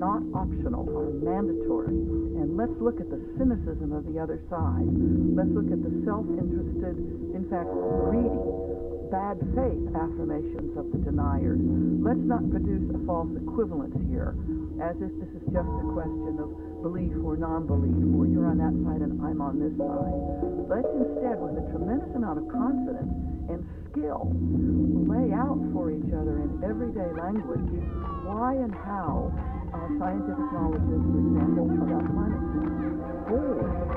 not optional, are mandatory. And let's look at the cynicism of the other side. Let's look at the self-interested, in fact, greedy, bad faith affirmations of the deniers. Let's not produce a false equivalence here, as if this is just a question of belief or non-belief, or you're on that side and I'm on this side. Let's instead, with a tremendous amount of confidence and skill, lay out for each other in everyday language why and how scientific knowledge is, for example, about climate change, or